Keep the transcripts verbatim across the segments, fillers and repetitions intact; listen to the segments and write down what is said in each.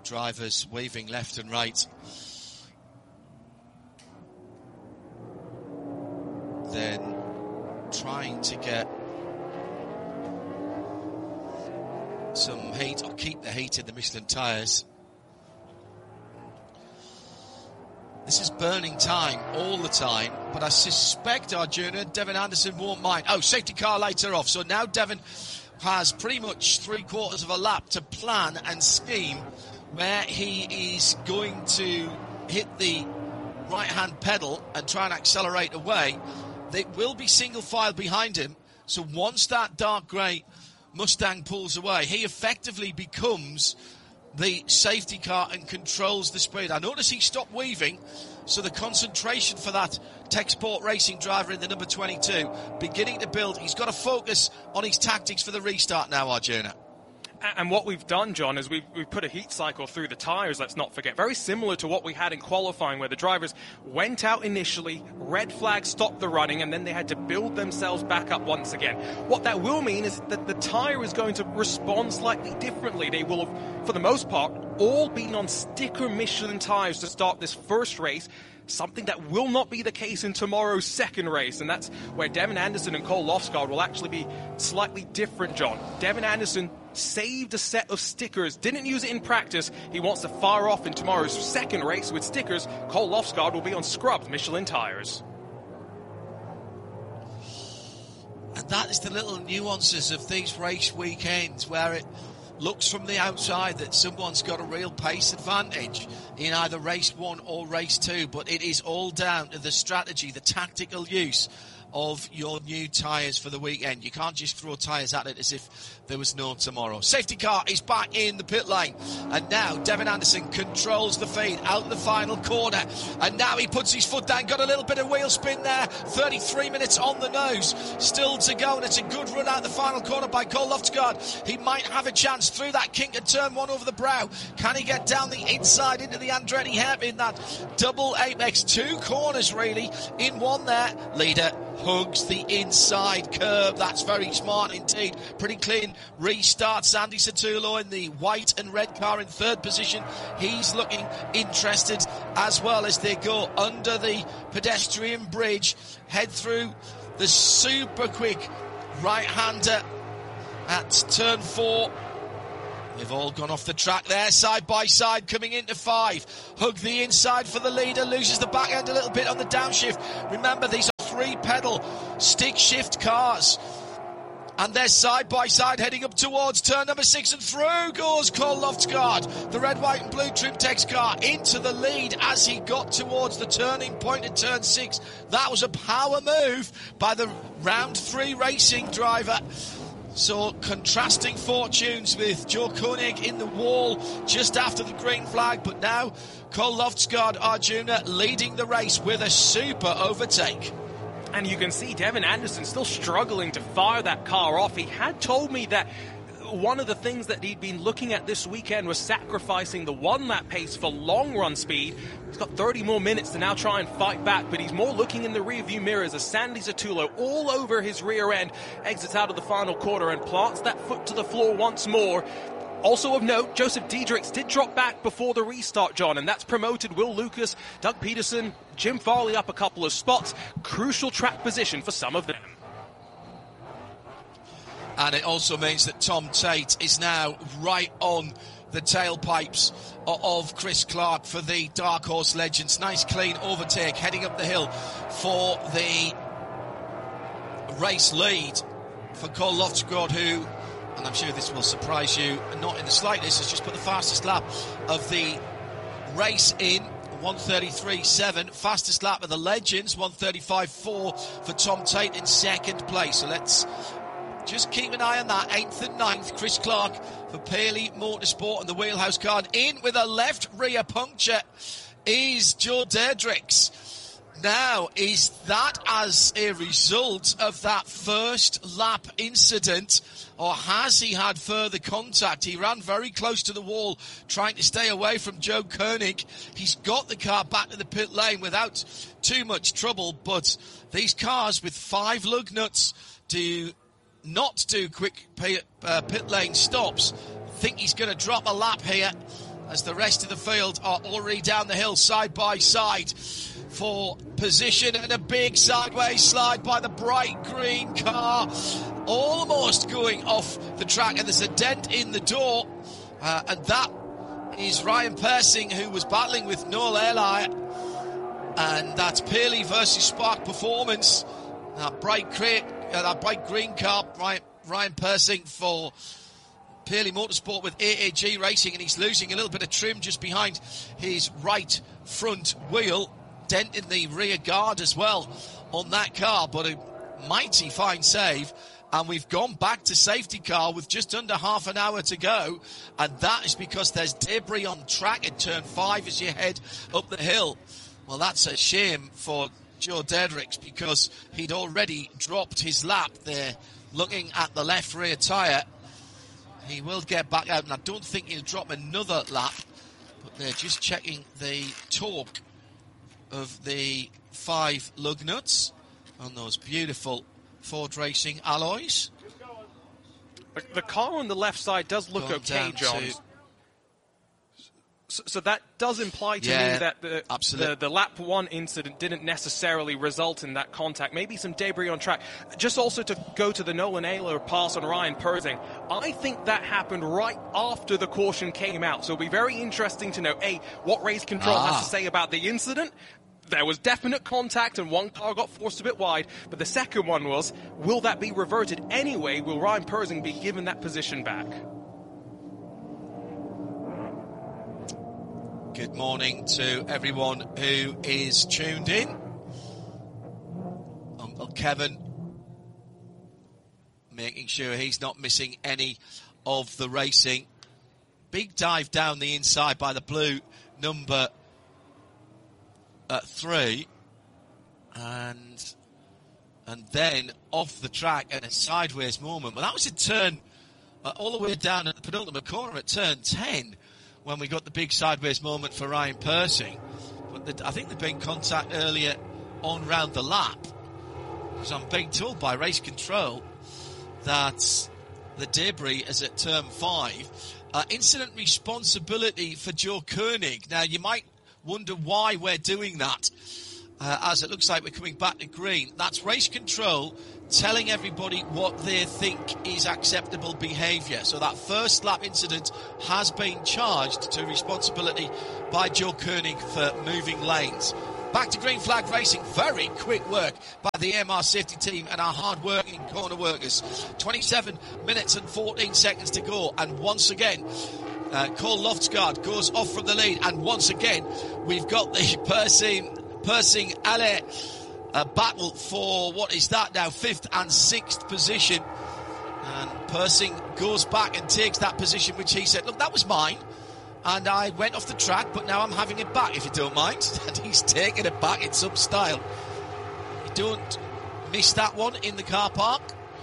drivers waving left and right. Then trying to get some heat, or keep the heat in the Michelin tyres. This is burning time all the time, but I suspect, Arjuna, Devin Anderson won't mind. Oh, safety car later off. So now Devin has pretty much three quarters of a lap to plan and scheme where he is going to hit the right-hand pedal and try and accelerate away. They will be single file behind him. So once that dark grey Mustang pulls away, he effectively becomes the safety car and controls the speed. I notice he stopped weaving, so the concentration for that Tech Sport Racing driver in the number twenty-two beginning to build. He's got to focus on his tactics for the restart now, Arjuna. And what we've done, John, is we've, we've put a heat cycle through the tyres, let's not forget. Very similar to what we had in qualifying, where the drivers went out initially, red flag stopped the running, and then they had to build themselves back up once again. What that will mean is that the tyre is going to respond slightly differently. They will have, for the most part, all been on sticker Michelin tyres to start this first race, something that will not be the case in tomorrow's second race, and that's where Devin Anderson and Cole Lofsgaard will actually be slightly different, John. Devin Anderson saved a set of stickers, didn't use it in practice. He wants to fire off in tomorrow's second race with stickers. Cole Lofsgaard will be on scrubbed Michelin tyres. And that is the little nuances of these race weekends, where it looks from the outside that someone's got a real pace advantage in either race one or race two, but it is all down to the strategy, the tactical use of your new tyres for the weekend. You can't just throw tyres at it as if there was no tomorrow. Safety car is back in the pit lane, and now Devin Anderson controls the feed out the final corner, and now he puts his foot down, got a little bit of wheel spin there. Thirty-three minutes on the nose still to go, and it's a good run out the final corner by Cole Lofsgaard. He might have a chance through that kink and turn one over the brow. Can he get down the inside into the Andretti hairpin? That double apex, two corners really in one there. Leader hugs the inside curb. That's very smart indeed. Pretty clean restart. Sandy Satullo in the white and red car in third position. He's looking interested as well as they go under the pedestrian bridge, head through the super quick right-hander at turn four. They've all gone off the track there, side by side, coming into five. Hug the inside for the leader, loses the back end a little bit on the downshift. Remember, these are three-pedal stick shift cars. And they're side by side heading up towards turn number six, and through goes Cole Lofsgaard, the red, white and blue Trimtex car, into the lead as he got towards the turning point at turn six. That was a power move by the round three racing driver. So contrasting fortunes with Joe Koenig in the wall just after the green flag, but now Cole Lofsgaard, Arjuna, leading the race with a super overtake. And you can see Devin Anderson still struggling to fire that car off. He had told me that one of the things that he'd been looking at this weekend was sacrificing the one-lap pace for long-run speed. He's got thirty more minutes to now try and fight back, but he's more looking in the rearview mirrors as Sandy Satullo, all over his rear end, exits out of the final quarter and plants that foot to the floor once more. Also of note, Joseph Diedrichs did drop back before the restart, John, and that's promoted Will Lucas, Doug Peterson, Jim Farley up a couple of spots. Crucial track position for some of them. And it also means that Tom Tate is now right on the tailpipes of Chris Clark for the Dark Horse Legends. Nice clean overtake heading up the hill for the race lead for Cole Lofsgaard, who, and I'm sure this will surprise you, not in the slightest, has just put the fastest lap of the race in. one thirty-three point seven, fastest lap of the Legends, one thirty-five point four for Tom Tate in second place. So let's just keep an eye on that. Eighth and ninth, Chris Clark for Paley Motorsport and the Wheelhouse card. In with a left rear puncture is Joe Diedrichs. Now, is that as a result of that first lap incident, or has he had further contact? He ran very close to the wall, trying to stay away from Joe Koenig. He's got the car back to the pit lane without too much trouble, but these cars with five lug nuts do not do quick pit, uh, pit lane stops. I think he's going to drop a lap here as the rest of the field are already down the hill side by side for position, and a big sideways slide by the bright green car, almost going off the track, and there's a dent in the door, uh, and that is Ryan Persing, who was battling with Noel Airline, and that's Pearley versus Spark Performance. That bright, cre- uh, that bright green car, Ryan, Ryan Persing for Pearley Motorsport with A A G Racing, and he's losing a little bit of trim just behind his right front wheel. Dent in the rear guard as well on that car, but a mighty fine save. And we've gone back to safety car with just under half an hour to go, and that is because there's debris on track at turn five as you head up the hill. Well, that's a shame for Joe Dedricks, because he'd already dropped his lap there, looking at the left rear tyre. He will get back out, and I don't think he'll drop another lap, but they're just checking the torque of the five lug nuts on those beautiful Ford Racing alloys. The, the car on the left side does look Going okay, John. to... So, so that does imply to yeah, me that the, the the lap one incident didn't necessarily result in that contact. Maybe some debris on track. Just also to go to the Nolan Ayler pass on Ryan Persing, I think that happened right after the caution came out. So it'll be very interesting to know, A, what race control ah. has to say about the incident. There was definite contact and one car got forced a bit wide, but the second one was, will that be reverted anyway? Will Ryan Persing be given that position back? Good morning to everyone who is tuned in. Uncle Kevin making sure he's not missing any of the racing. Big dive down the inside by the blue number at three, and and then off the track and a sideways moment. Well, that was a turn uh, all the way down at the penultimate corner at turn ten when we got the big sideways moment for Ryan Persing. But the, I think there'd been contact earlier on round the lap, because I'm being told by race control that the debris is at turn five. Uh, incident responsibility for Joe Koenig. Now, you might wonder why we're doing that, uh, as it looks like we're coming back to green. That's race control telling everybody what they think is acceptable behaviour. So that first lap incident has been charged to responsibility by Joe Koenig for moving lanes. Back to green flag racing. Very quick work by the A M R safety team and our hard-working corner workers. twenty-seven minutes and fourteen seconds to go, and once again Uh, Cole Loftsgaard goes off from the lead, and once again we've got the Persing Persing Ale uh, battle for what is that now, fifth and sixth position, and Persing goes back and takes that position which he said, look, that was mine and I went off the track, but now I'm having it back, if you don't mind. And he's taking it back in some style. You don't miss that one in the car park.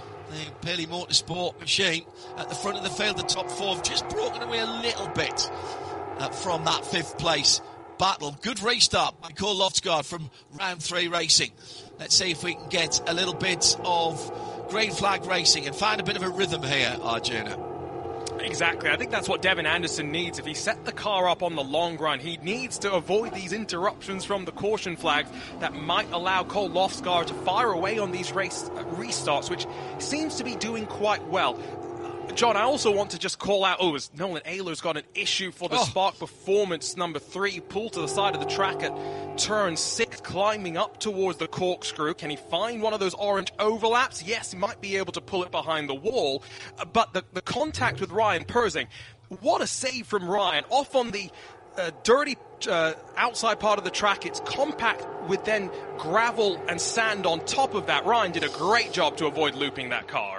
The Pearley Motorsport machine at the front of the field, the top four have just broken away a little bit uh, from that fifth place battle. Good restart by Cole Loftsgaard from round three racing. Let's see if we can get a little bit of green flag racing and find a bit of a rhythm here, Arjuna. Exactly. I think that's what Devin Anderson needs. If he set the car up on the long run, he needs to avoid these interruptions from the caution flags that might allow Cole Loftsgaard to fire away on these race restarts, which seems to be doing quite well. John, I also want to just call out, oh, as Nolan Ayler's got an issue for the oh. Spark Performance number three, pulled to the side of the track at turn six, climbing up towards the corkscrew. Can he find one of those orange overlaps? Yes, he might be able to pull it behind the wall, uh, but the, the contact with Ryan Persing, what a save from Ryan, off on the uh, dirty uh, outside part of the track. It's compact with then gravel and sand on top of that. Ryan did a great job to avoid looping that car.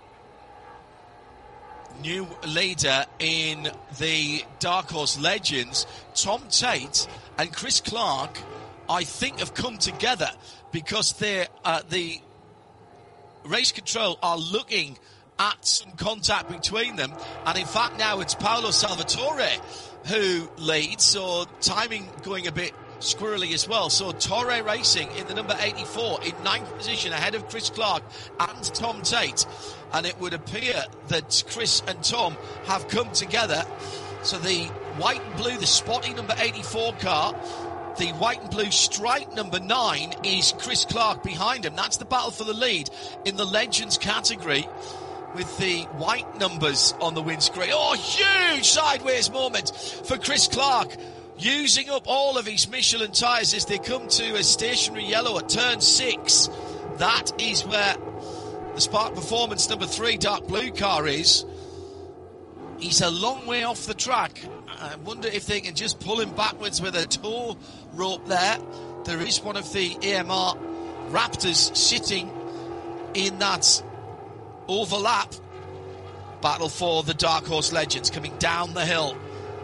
New leader in the Dark Horse Legends, Tom Tate and Chris Clark, I think have come together because they're uh, the race control are looking at some contact between them, and in fact now it's Paolo Salvatore who leads, so timing going a bit squirrely as well. So Torre Racing in the number eighty-four in ninth position ahead of Chris Clark and Tom Tate, and it would appear that Chris and Tom have come together. So the white and blue, the spotty number eighty-four car. The white and blue stripe number nine is Chris Clark behind him. That's the battle for the lead in the Legends category, with the white numbers on the windscreen. Oh, huge sideways moment for Chris Clark, using up all of his Michelin tyres as they come to a stationary yellow at turn six. That is where the Spark Performance number three dark blue car is. He's a long way off the track. I wonder if they can just pull him backwards with a tow rope there. There is one of the A M R Raptors sitting in that overlap. Battle for the Dark Horse Legends coming down the hill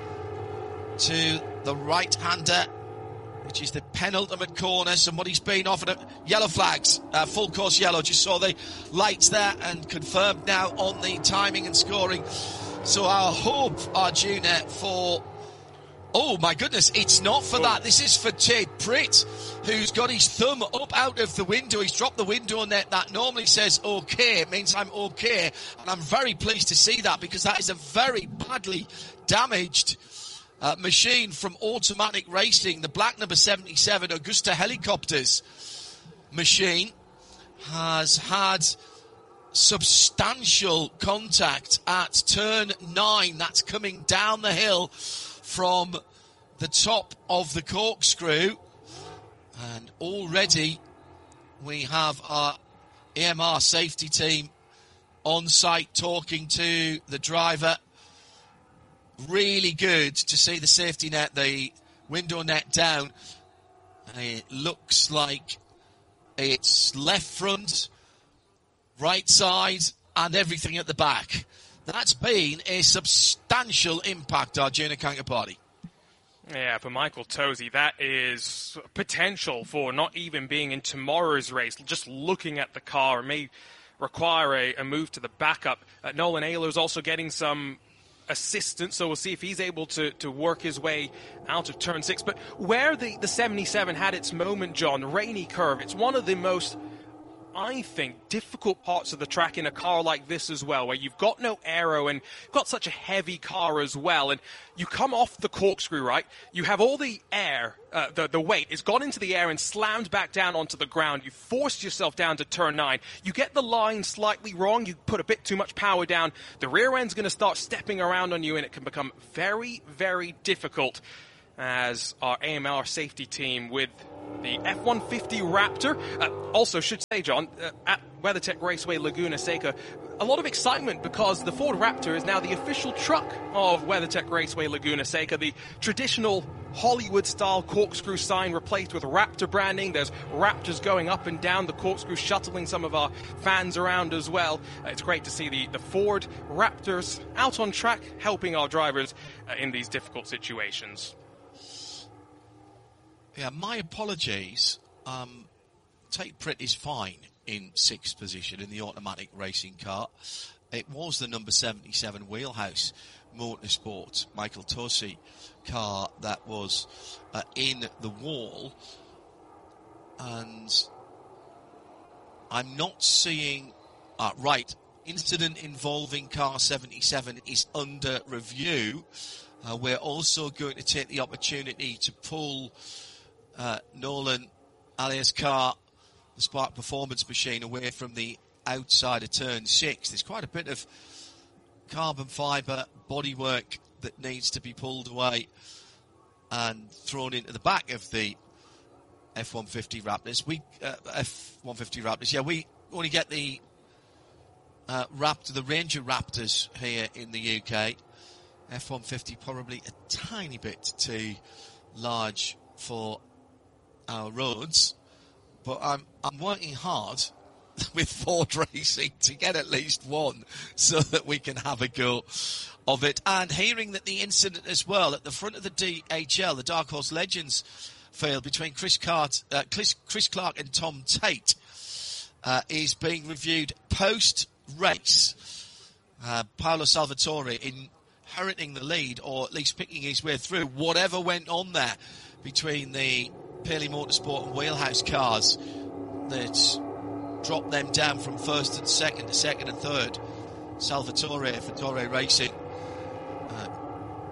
to the right-hander, which is the penultimate corner. Somebody's been offered a yellow flags, uh, full course yellow. Just saw the lights there and confirmed now on the timing and scoring. So our hope, Arjuna, for... Oh, my goodness, it's not for oh. that. This is for Tate Pritt, who's got his thumb up out of the window. He's dropped the window net. That normally says okay. It means I'm okay. And I'm very pleased to see that, because that is a very badly damaged uh, machine from Automatic Racing. The black number seventy-seven Augusta Helicopters machine has had substantial contact at turn nine. That's coming down the hill from the top of the corkscrew, and already we have our A M R safety team on site talking to the driver. Really good to see the safety net, the window net down. It looks like it's left front, right side, and everything at the back. That's been a substantial impact, Arjuna Kankapati. Yeah, for Michael Tosi, that is potential for not even being in tomorrow's race. Just looking at the car, it may require a, a move to the backup. Uh, Nolan Ayler's also getting some assistance, so we'll see if he's able to, to work his way out of turn six. But where the, the seventy-seven had its moment, John, Rainy Curve, it's one of the most, I think, difficult parts of the track in a car like this as well, where you've got no aero and you've got such a heavy car as well, and you come off the corkscrew, right? You have all the air, uh, the, the weight is gone into the air and slammed back down onto the ground. You forced yourself down to turn nine. You get the line slightly wrong. You put a bit too much power down. The rear end's going to start stepping around on you, and it can become very, very difficult as our A M R safety team with the F one fifty Raptor. Uh, also, should say, John, uh, at WeatherTech Raceway Laguna Seca, a lot of excitement because the Ford Raptor is now the official truck of WeatherTech Raceway Laguna Seca. The traditional Hollywood-style corkscrew sign replaced with Raptor branding. There's Raptors going up and down the corkscrew, shuttling some of our fans around as well. Uh, it's great to see the, the Ford Raptors out on track, helping our drivers uh, in these difficult situations. Yeah, my apologies. Um, Tate Pritt is fine in sixth position in the automatic racing car. It was the number seventy-seven Wheelhouse Motorsport Michael Tosi car that was uh, in the wall. And I'm not seeing... Uh, right, incident involving car seventy-seven is under review. Uh, we're also going to take the opportunity to pull... Uh, Nolan alias car, the Spark Performance machine, away from the outside of turn six. There's quite a bit of carbon fibre bodywork that needs to be pulled away and thrown into the back of the F one fifty Raptors. We uh, F one fifty Raptors. Yeah, we only get the uh, Raptor, the Ranger Raptors here in the U K. F one fifty probably a tiny bit too large for our roads, but I'm I'm working hard with Ford Racing to get at least one so that we can have a go of it. And hearing that the incident as well at the front of the D H L, the Dark Horse Legends field between Chris, Cart, uh, Chris, Chris Clark and Tom Tate uh, is being reviewed post-race. Uh, Paolo Salvatore inheriting the lead, or at least picking his way through whatever went on there between the Paley Motorsport and Wheelhouse cars that dropped them down from first and second to second and third. Salvatore, Fattore Racing, uh,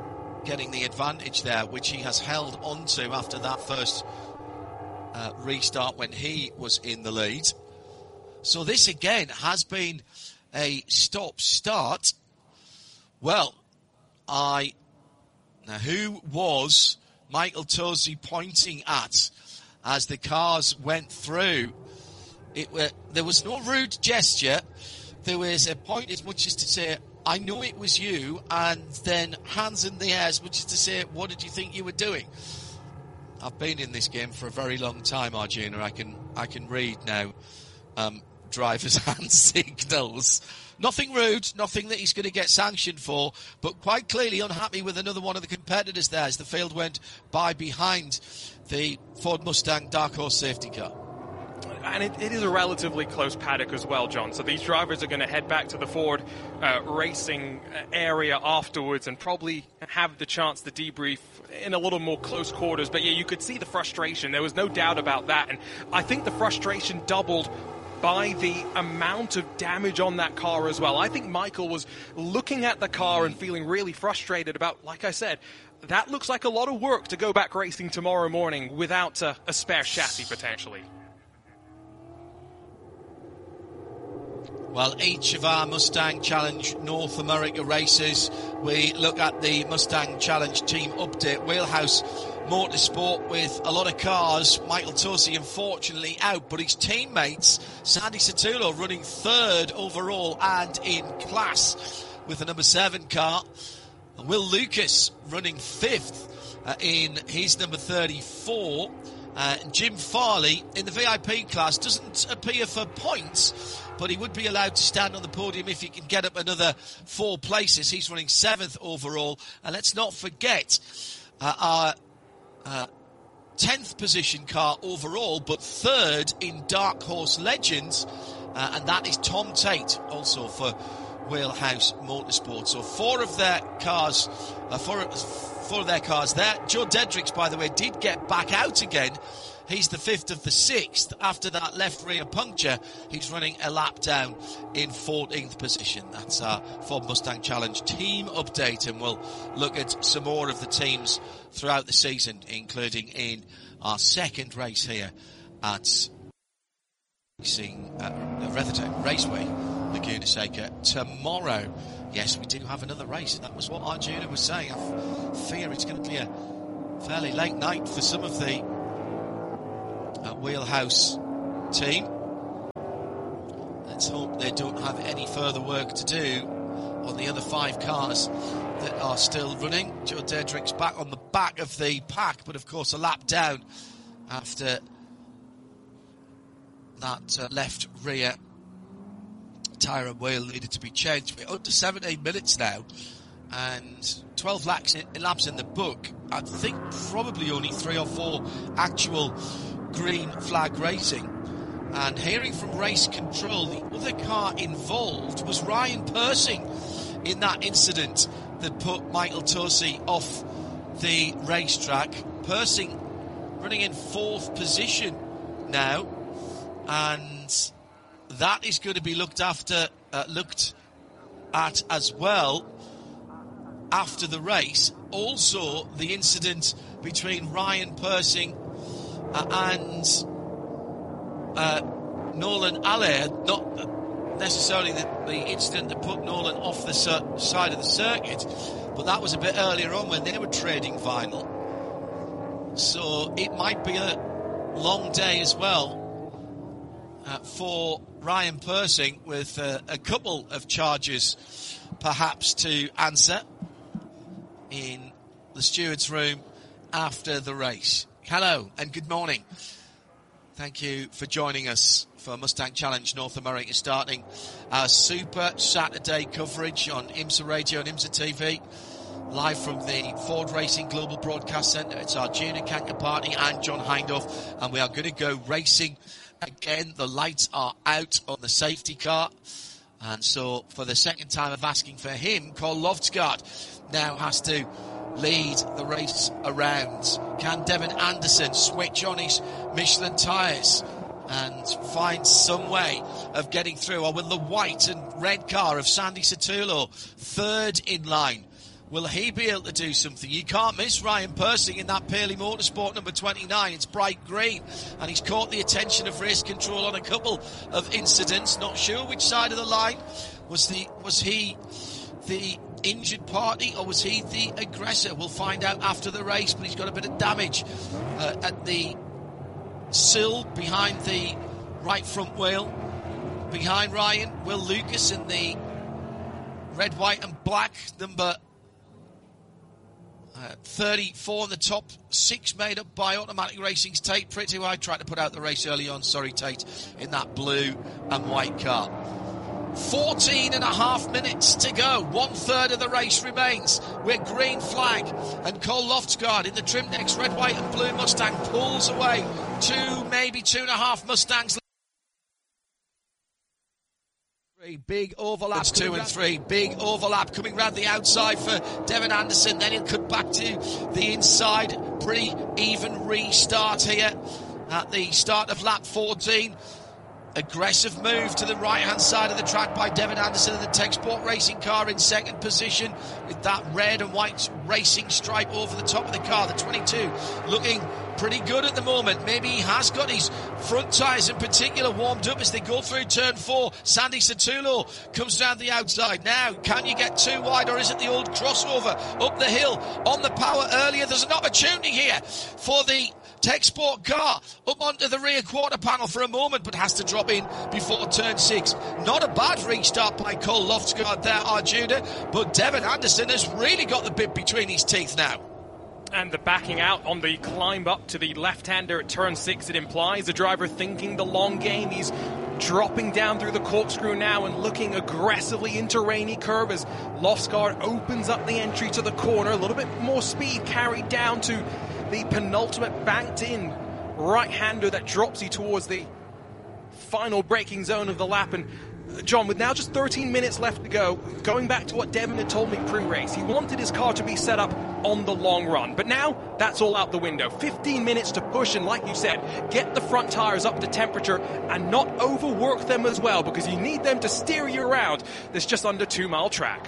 getting the advantage there, which he has held onto after that first uh, restart when he was in the lead. So this again has been a stop-start. Well, I now who was Michael Tosi pointing at as the cars went through? It were, there was no rude gesture. There was a point as much as to say, I know it was you, and then hands in the air as much as to say, what did you think you were doing? I've been in this game for a very long time, Arjuna. I can I can read now um, drivers' hand signals. Nothing rude, nothing that he's going to get sanctioned for, but quite clearly unhappy with another one of the competitors there as the field went by behind the Ford Mustang Dark Horse safety car. And it, it is a relatively close paddock as well, John. So these drivers are going to head back to the Ford uh, racing area afterwards and probably have the chance to debrief in a little more close quarters. But yeah, you could see the frustration. There was no doubt about that. And I think the frustration doubled by the amount of damage on that car as well. I think Michael was looking at the car and feeling really frustrated about, like I said, that looks like a lot of work to go back racing tomorrow morning without a, a spare chassis potentially. Well, each of our Mustang Challenge North America races, we look at the Mustang Challenge team update. Wheelhouse Motorsport with a lot of cars. Michael Tosi unfortunately out, but his teammates, Sandy Satullo running third overall and in class with the number seven car. And Will Lucas running fifth uh, in his number thirty-four. Uh, Jim Farley in the V I P class doesn't appear for points, but he would be allowed to stand on the podium if he can get up another four places. He's running seventh overall. And let's not forget uh, our uh, tenth position car overall, but third in Dark Horse Legends, uh, and that is Tom Tate, also for Wheelhouse Motorsport. So four of their cars, uh, four, four of their cars there. Joe Dedricks, by the way, did get back out again. He's the fifth of the sixth. After that left rear puncture, he's running a lap down in fourteenth position. That's our Ford Mustang Challenge team update, and we'll look at some more of the teams throughout the season, including in our second race here at Racing, uh, Rutherglen Raceway, Laguna Seca, tomorrow. Yes, we do have another race, and that was what Arjuna was saying. I fear it's going to be a fairly late night for some of the uh, Wheelhouse team. Let's hope they don't have any further work to do on the other five cars that are still running. Joe Dedricks back on the back of the pack, but of course a lap down after that uh, left rear tyre and wheel needed to be changed. We're up to seventeen minutes now, and twelve laps in, laps in the book. I think probably only three or four actual green flag racing. And hearing from race control, the other car involved was Ryan Persing in that incident that put Michael Tosi off the racetrack. Persing running in fourth position now, and that is going to be looked after, uh, looked at as well after the race. Also, the incident between Ryan Persing uh, and uh, Nolan Allaire, not necessarily the, the incident that put Nolan off the cir- side of the circuit, but that was a bit earlier on when they were trading vinyl. So it might be a long day as well uh, for Ryan Persing, with uh, a couple of charges perhaps to answer in the steward's room after the race. Hello and good morning. Thank you for joining us for Mustang Challenge North America, starting our Super Saturday coverage on IMSA Radio and IMSA T V, live from the Ford Racing Global Broadcast Centre. It's Arjuna Kankapati and John Hindhaugh, and we are going to go racing again. The lights are out on the safety car, and so for the second time of asking for him, Carl Loftsgaard now has to lead the race around. Can Devin Anderson switch on his Michelin tyres and find some way of getting through? Or will the white and red car of Sandy Satullo, third in line, Will he be able to do something? You can't miss Ryan Persing in that Pearly Motorsport number twenty-nine. It's bright green, and he's caught the attention of race control on a couple of incidents. Not sure which side of the line. Was the was he the injured party, or was he the aggressor? We'll find out after the race, but he's got a bit of damage uh, at the sill behind the right front wheel. Behind Ryan, Will Lucas in the red, white and black number Uh, thirty-four in the top six, made up by Automatic Racing's Tate Pritty, who I tried to put out the race early on, sorry Tate, in that blue and white car. fourteen and a half minutes to go, one third of the race remains. We're green flag, and Cole Loftsgaard in the Trimnex red, white and blue Mustang pulls away two, maybe two and a half Mustangs. Big overlap. It's two and three. Big overlap coming round the outside for Devin Anderson. Then he'll cut back to the inside. Pretty even restart here at the start of lap fourteen. Aggressive move to the right-hand side of the track by Devin Anderson in the Techsport racing car in second position with that red and white racing stripe over the top of the car. The twenty-two looking pretty good at the moment. Maybe he has got his front tyres in particular warmed up as they go through turn four. Sandy Satulo comes down the outside. Now, can you get too wide, or is it the old crossover up the hill on the power earlier? There's an opportunity here for the Techsport car up onto the rear quarter panel for a moment, but has to drop in before turn six. Not a bad restart by Cole Loftsgaard there, Arjuna, but Devin Anderson has really got the bit between his teeth now. And the backing out on the climb up to the left-hander at turn six, it implies the driver thinking the long game. He's dropping down through the corkscrew now and looking aggressively into Rainy Curve as Loftsgaard opens up the entry to the corner. A little bit more speed carried down to the penultimate banked-in right-hander that drops you towards the final braking zone of the lap. And John, with now just thirteen minutes left to go, going back to what Devin had told me pre-race, he wanted his car to be set up on the long run. But now, that's all out the window. fifteen minutes to push and, like you said, get the front tyres up to temperature and not overwork them as well, because you need them to steer you around this just under two-mile track.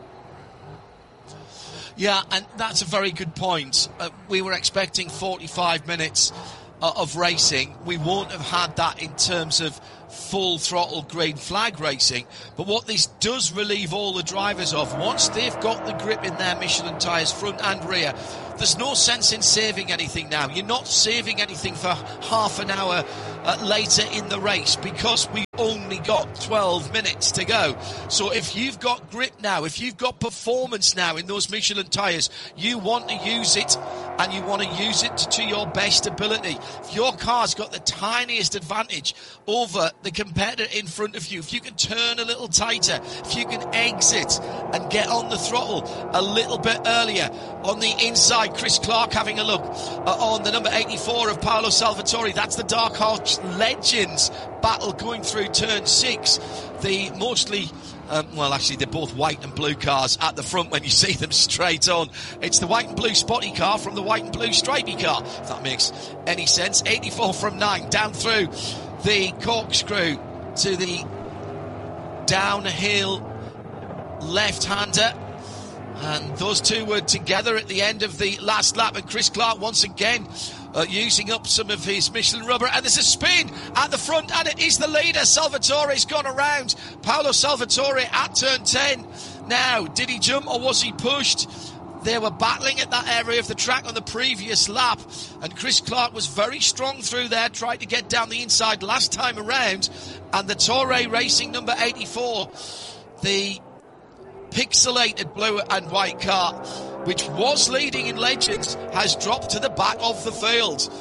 Yeah, and that's a very good point. Uh, we were expecting forty-five minutes uh, of racing. We won't have had that in terms of full throttle green flag racing, but what this does relieve all the drivers of, once they've got the grip in their Michelin tyres front and rear, there's no sense in saving anything now. You're not saving anything for half an hour uh, later in the race, because we only got twelve minutes to go. So if you've got grip now, if you've got performance now in those Michelin tyres, you want to use it, and you want to use it to your best ability. If your car's got the tiniest advantage over the competitor in front of you, if you can turn a little tighter, if you can exit and get on the throttle a little bit earlier. On the inside, Chris Clark having a look uh, on the number eighty-four of Paolo Salvatore. That's the Dark Horse Legends battle going through turn six. The mostly Um, well, actually, they're both white and blue cars at the front when you see them straight on. It's the white and blue spotty car from the white and blue stripy car, if that makes any sense. eighty-four from nine, down through the corkscrew to the downhill left-hander. And those two were together at the end of the last lap. And Chris Clark once again uh, using up some of his Michelin rubber. And there's a spin at the front, and it is the leader. Salvatore's gone around. Paolo Salvatore at turn ten. Now, did he jump or was he pushed? They were battling at that area of the track on the previous lap. And Chris Clark was very strong through there, tried to get down the inside last time around. And the Torre Racing number eighty-four, the pixelated blue and white car, which was leading in Legends, has dropped to the back of the field.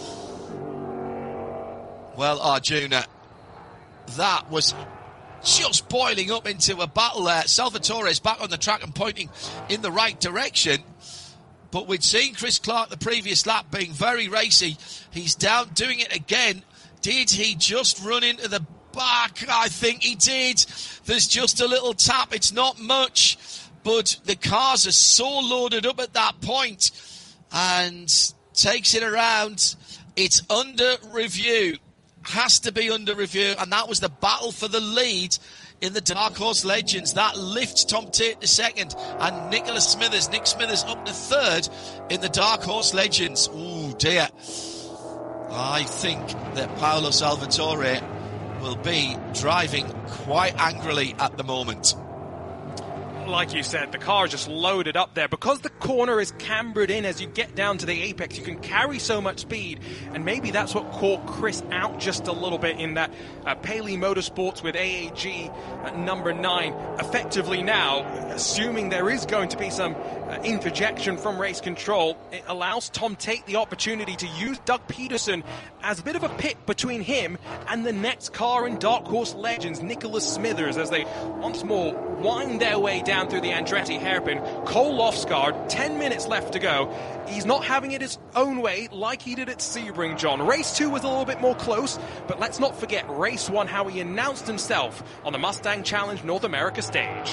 Well, Arjuna, that was just boiling up into a battle there. Salvatore's back on the track and pointing in the right direction. But we'd seen Chris Clark the previous lap being very racy. He's down doing it again. Did he just run into the back? I think he did. There's just a little tap. It's not much, but the cars are so loaded up at that point, and takes it around. It's under review. Has to be under review, and that was the battle for the lead in the Dark Horse Legends. That lifts Tom Tate to second, and Nicholas Smithers, Nick Smithers up to third in the Dark Horse Legends. Ooh, dear. I think that Paolo Salvatore will be driving quite angrily at the moment. Like you said, the car is just loaded up there. Because the corner is cambered in as you get down to the apex, you can carry so much speed, and maybe that's what caught Chris out just a little bit in that uh, Paley Motorsports with A A G at number nine. Effectively now, assuming there is going to be some uh, interjection from race control, it allows Tom Tate the opportunity to use Doug Peterson as a bit of a pit between him and the next car in Dark Horse Legends, Nicholas Smithers, as they once more wind their way down through the Andretti hairpin. Cole Lofsgaard, ten minutes left to go. He's not having it his own way like he did at Sebring, John. Race two was a little bit more close, but let's not forget race one, how he announced himself on the Mustang Challenge North America stage.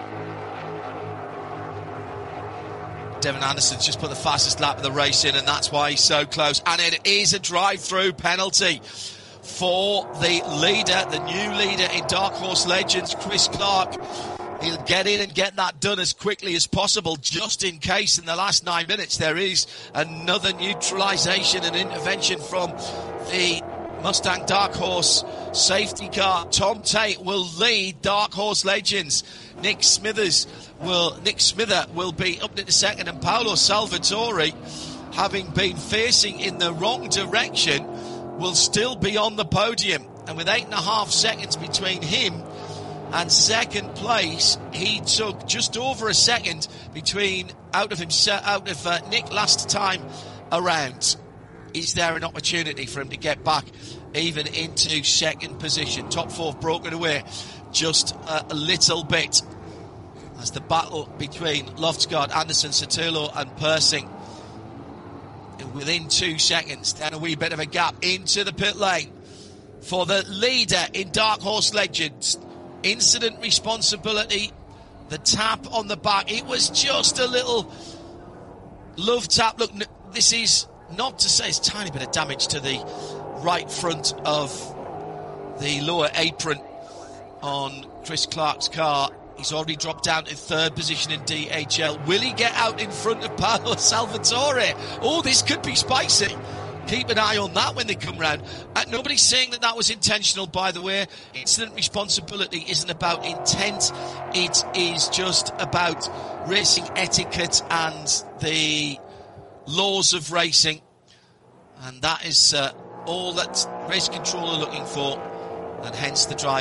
Devin Anderson's just put the fastest lap of the race in, and that's why he's so close. And it is a drive-through penalty for the leader, the new leader in Dark Horse Legends, Chris Clark. He'll get in and get that done as quickly as possible, just in case in the last nine minutes there is another neutralisation and intervention from the Mustang Dark Horse safety car. Tom Tate will lead Dark Horse Legends. Nick Smithers will, Nick Smither will be up into second, and Paolo Salvatore, having been facing in the wrong direction, will still be on the podium. And with eight and a half seconds between him and second place, he took just over a second between out of himself, out of uh, Nick last time around. Is there an opportunity for him to get back even into second position? Top four broken away just a, a little bit as the battle between Loftsgaard, Anderson, Sotelo and Persing within two seconds. Then a wee bit of a gap into the pit lane for the leader in Dark Horse Legends. Incident responsibility, the tap on the back. It was just a little love tap. Look, this is not to say it's a tiny bit of damage to the right front of the lower apron on Chris Clark's car. He's already dropped down to third position in D H L. Will he get out in front of Paolo Salvatore? Oh, this could be spicy. Keep an eye on that when they come round. Uh, nobody's saying that that was intentional, by the way. Incident responsibility isn't about intent. It is just about racing etiquette and the laws of racing. And that is uh, all that race control are looking for. And hence the drive.